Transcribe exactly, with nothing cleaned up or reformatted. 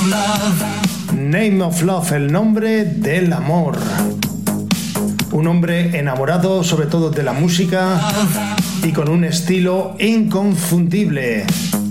Name of Love, el nombre del amor. Un hombre enamorado sobre todo de la música y con un estilo inconfundible.